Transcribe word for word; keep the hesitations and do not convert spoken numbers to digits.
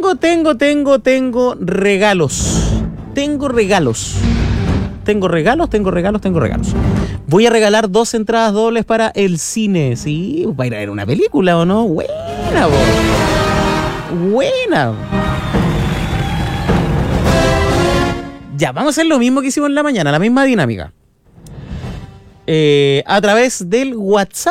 tengo, tengo, tengo, tengo regalos. Tengo regalos. Tengo regalos, tengo regalos, tengo regalos. Voy a regalar dos entradas dobles para el cine. Sí, va a ir a ver una película, ¿o no? Buena, bo. Buena. Ya, vamos a hacer lo mismo que hicimos en la mañana, la misma dinámica. Eh, a través del WhatsApp